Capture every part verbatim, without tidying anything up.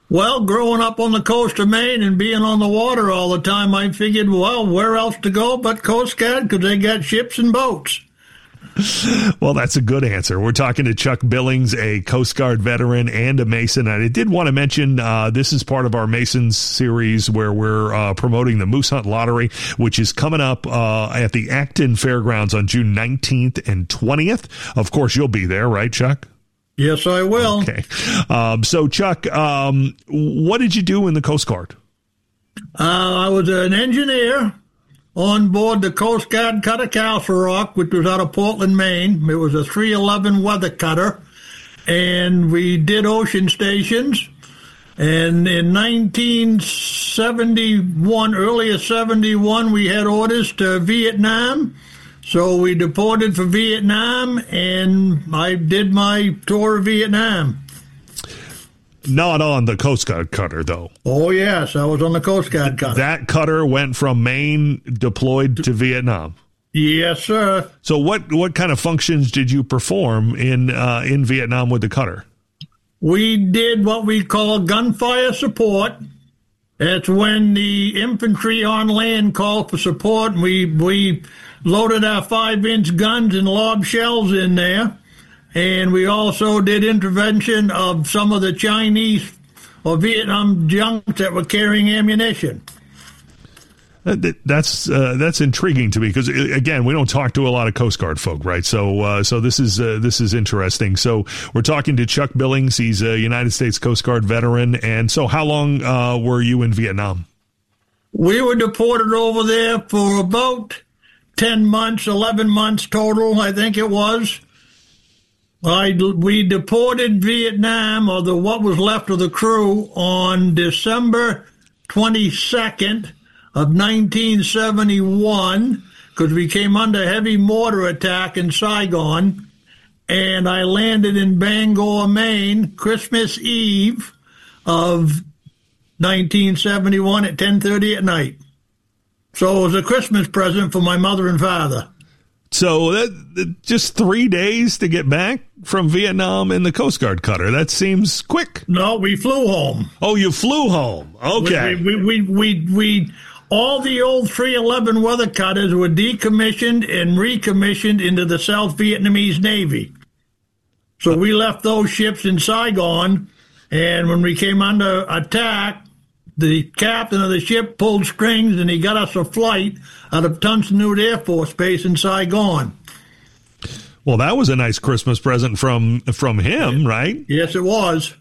Well, growing up on the coast of Maine and being on the water all the time, I figured, well, where else to go but Coast Guard, because they got ships and boats. Well, that's a good answer. We're talking to Chuck Billings, a Coast Guard veteran and a Mason. And I did want to mention uh, this is part of our Masons series where we're uh, promoting the Moose Hunt Lottery, which is coming up uh, at the Acton Fairgrounds on June nineteenth and twentieth. Of course, you'll be there, right, Chuck? Yes, I will. Okay. Um, so, Chuck, um, what did you do in the Coast Guard? Uh, I was an engineer on board the Coast Guard cutter Castle Rock, which was out of Portland, Maine. It was a three eleven weather cutter, and we did ocean stations. And in nineteen seventy-one, early of seventy-one, we had orders to Vietnam. So we deported for Vietnam, and I did my tour of Vietnam. Not on the Coast Guard cutter, though. Oh, yes, I was on the Coast Guard cutter. That cutter went from Maine deployed to Vietnam. Yes, sir. So what, what kind of functions did you perform in uh, in Vietnam with the cutter? We did what we call gunfire support. That's when the infantry on land called for support. We we loaded our five-inch guns and lobbed shells in there. And we also did intervention of some of the Chinese or Vietnam junks that were carrying ammunition. That's uh, that's intriguing to me because, again, we don't talk to a lot of Coast Guard folk, right? So uh, so this is uh, this is interesting. So we're talking to Chuck Billings. He's a United States Coast Guard veteran. And so how long uh, were you in Vietnam? We were deported over there for about ten months, eleven months total, I think it was. I, we deported Vietnam, or the what was left of the crew, on December twenty-second of nineteen seventy-one, because we came under heavy mortar attack in Saigon, and I landed in Bangor, Maine, Christmas Eve of nineteen seventy-one at ten thirty at night. So it was a Christmas present for my mother and father. So that, just three days to get back from Vietnam in the Coast Guard cutter. That seems quick. No, we flew home. Oh, you flew home. Okay. We, we, we, we, we all the old three eleven weather cutters were decommissioned and recommissioned into the South Vietnamese Navy. So we left those ships in Saigon, and when we came under attack, the captain of the ship pulled strings, and he got us a flight out of Tan Son Nhut Air Force Base in Saigon. Well, that was a nice Christmas present from from him, right? Yes, it was.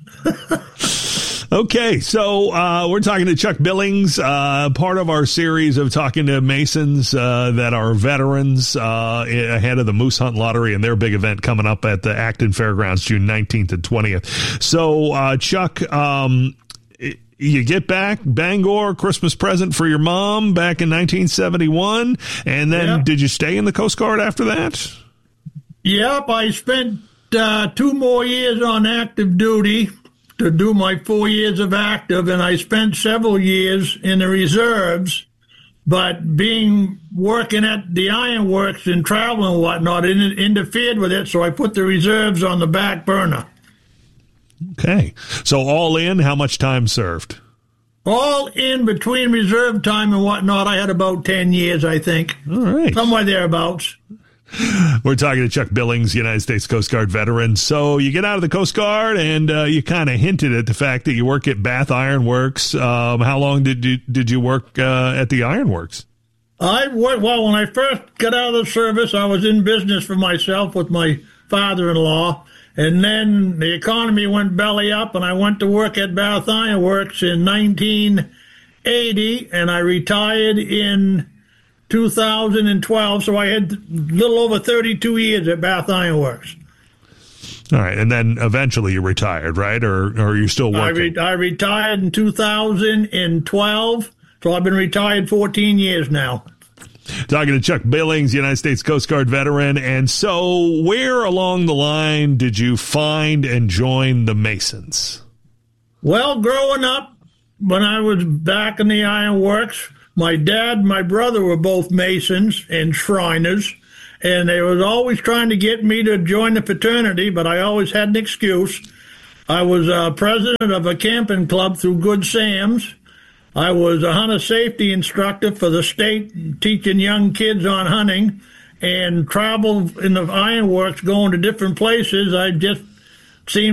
Okay, so uh, we're talking to Chuck Billings, uh, part of our series of talking to Masons uh, that are veterans uh, ahead of the Moose Hunt Lottery and their big event coming up at the Acton Fairgrounds June nineteenth and twentieth. So, uh, Chuck, um, you get back, Bangor, Christmas present for your mom back in nineteen seventy-one, and then yep. Did you stay in the Coast Guard after that? Yep, I spent uh, two more years on active duty to do my four years of active, and I spent several years in the reserves, but being working at the ironworks and traveling and whatnot, it interfered with it, so I put the reserves on the back burner. Okay. So all in, how much time served? All in between reserve time and whatnot, I had about ten years, I think. All right. Somewhere thereabouts. We're talking to Chuck Billings, United States Coast Guard veteran. So you get out of the Coast Guard, and uh, you kind of hinted at the fact that you work at Bath Iron Works. Um, how long did you, did you work uh, at the Iron Works? I worked, well, when I first got out of the service, I was in business for myself with my father-in-law. And then the economy went belly up, and I went to work at Bath Iron Works in nineteen eighty, and I retired in two thousand twelve, so I had a little over thirty-two years at Bath Iron Works. All right, and then eventually you retired, right? Or, or are you still working? I, re- I retired in two thousand twelve, so I've been retired fourteen years now. Talking to Chuck Billings, United States Coast Guard veteran. And so where along the line did you find and join the Masons? Well, growing up, when I was back in the Iron Works, my dad and my brother were both Masons and Shriners, and they was always trying to get me to join the fraternity, but I always had an excuse. I was uh, president of a camping club through Good Sam's. I was a hunter safety instructor for the state, teaching young kids on hunting, and traveled in the ironworks, going to different places. I just seemed